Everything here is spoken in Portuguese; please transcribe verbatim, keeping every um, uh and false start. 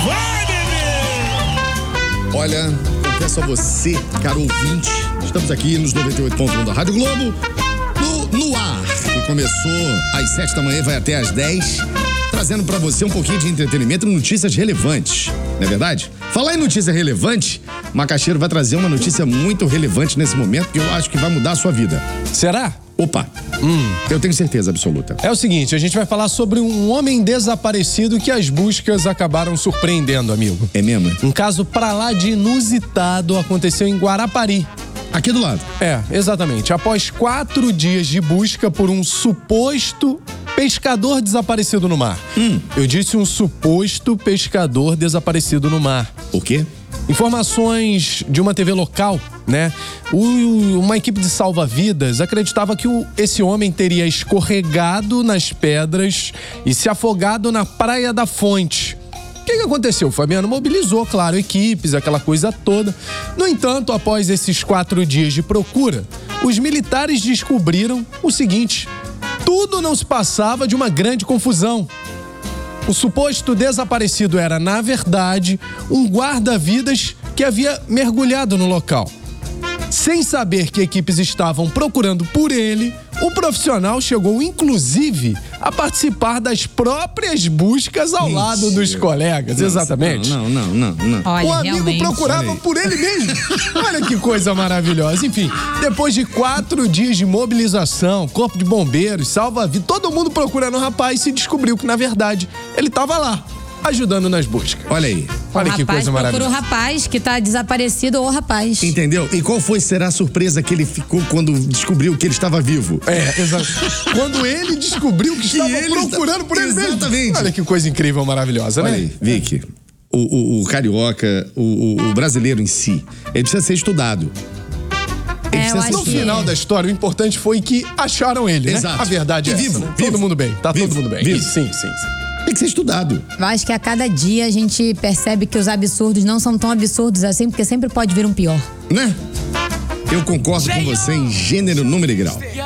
Vai, bebê! Olha, confesso a você, caro ouvinte, estamos aqui nos noventa e oito ponto um da Rádio Globo, no, no ar, que começou às sete da manhã e vai até às dez, trazendo pra você um pouquinho de entretenimento e notícias relevantes, não é verdade? Falar em notícia relevante, Macaxeiro vai trazer uma notícia muito relevante nesse momento que eu acho que vai mudar a sua vida. Será? Opa, hum. eu tenho certeza absoluta. É o seguinte, a gente vai falar sobre um homem desaparecido que as buscas acabaram surpreendendo, amigo. É mesmo? Um caso pra lá de inusitado aconteceu em Guarapari. Aqui do lado. É, exatamente. Após quatro dias de busca por um suposto pescador desaparecido no mar. Hum. Eu disse um suposto pescador desaparecido no mar. O quê? Informações de uma T V local, né? O, uma equipe de salva-vidas acreditava que o, esse homem teria escorregado nas pedras e se afogado na Praia da Fonte. O que, que aconteceu? O Fabiano mobilizou, claro, equipes, aquela coisa toda. No entanto, após esses quatro dias de procura, os militares descobriram o seguinte: tudo não se passava de uma grande confusão. O suposto desaparecido era, na verdade, um guarda-vidas que havia mergulhado no local. Sem saber que equipes estavam procurando por ele, o profissional chegou, inclusive, a participar das próprias buscas ao Mentira. lado dos colegas. Nossa, exatamente. Não, não, não, não. não. Olha, O amigo realmente. procurava por ele mesmo. Olha que coisa maravilhosa. Enfim, depois de quatro dias de mobilização, corpo de bombeiros, salva-vidas, todo mundo procurando o rapaz, se descobriu que, na verdade, ele estava lá, ajudando nas buscas. Olha aí. Olha o que rapaz coisa procura maravilhosa. o rapaz que tá desaparecido ou o rapaz. Entendeu? E qual foi, será a surpresa que ele ficou quando descobriu que ele estava vivo? É, exato. Quando ele descobriu que estava ele procurando está- por ele mesmo. Exatamente. Olha que coisa incrível, maravilhosa, Olha né? aí, Vicky, o, o, o carioca, o, o, o brasileiro em si, ele precisa ser estudado. Ele É, eu precisa acho ser No que- estudado. final da história, o importante foi que acharam ele, né? Exato. A verdade é E essa, vivo, né? vivo. Todo mundo bem, tá Vivo, todo mundo bem. vivo. Isso, sim, sim, sim. Tem que ser estudado, Eu acho que a cada dia a gente percebe que os absurdos não são tão absurdos assim, porque sempre pode vir um pior. né? Eu concordo com você em gênero, número e grau.